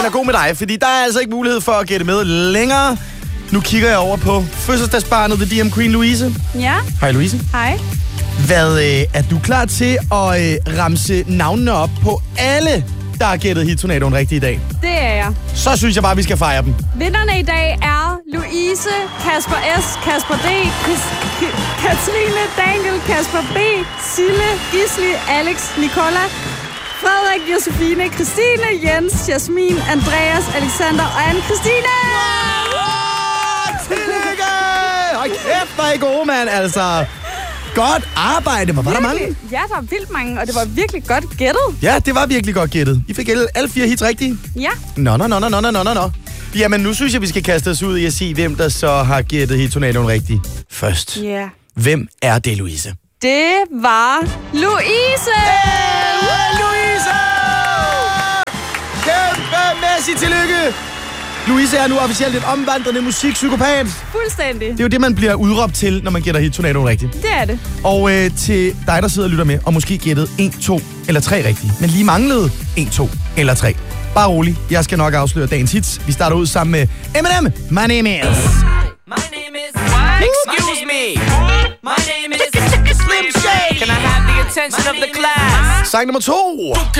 er god med dig, fordi der er altså ikke mulighed for at gætte med længere. Nu kigger jeg over på fødselsdagsbarnet, The DM Queen Louise. Ja. Hej Louise. Hej. Hvad er du klar til at ramse navnene op på alle, der har gættet Hit-tornadoen rigtigt i dag? Det er jeg. Så synes jeg bare, vi skal fejre dem. Vinderne i dag er Louise, Kasper S, Kasper D, Katrine, Daniel, Kasper B, Sille, Gisli, Alex, Nicola, Frederik, Josefine, Christine, Jens, Jasmin, Andreas, Alexander og Anne-Christine! Tillykke! Hold kæft, hvor er I gode, mand, altså. Godt arbejde. Hvor var der mange? Ja, der var vildt mange, og det var virkelig godt gættet. Ja, det var virkelig godt gættet. I fik alle 4 hits rigtige. Ja. Nå. Jamen, nu synes jeg, vi skal kaste os ud i at sige, hvem der så har gættet Hit-tornadoen rigtigt først. Ja. Hvem er det, Louise? Det var Louise! Louise! Kæmpemæssigt tillykke! Louise er nu officielt et omvandrende musikpsykopat. Fuldstændig. Det er jo det, man bliver udråbt til, når man gætter Hit-tornadoen rigtigt. Det er det. Og til dig, der sidder og lytter med, og måske gættet 1, 2 eller 3 rigtigt, men lige manglede 1, 2 eller 3. Bare rolig, jeg skal nok afsløre dagens hits. Vi starter ud sammen med Eminem. My name is... Excuse me. My name is Slim Shady. Can I have the attention of the class? Sang nummer 2.